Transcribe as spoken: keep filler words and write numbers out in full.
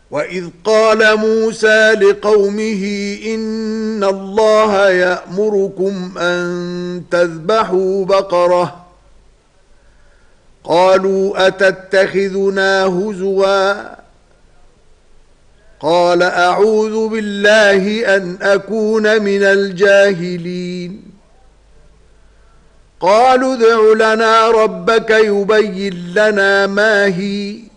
وَإِذْ قَالَ مُوسَى لِقَوْمِهِ إِنَّ اللَّهَ يَأْمُرُكُمْ أَن تَذْبَحُوا بَقَرَةً قَالُوا أَتَتَّخِذُنَا هُزُوًا قَالَ أَعُوذُ بِاللَّهِ أَنْ أَكُونَ مِنَ الْجَاهِلِينَ قَالُوا ادْعُ لَنَا رَبَّكَ يُبَيِّنْ لَنَا مَا هِيَ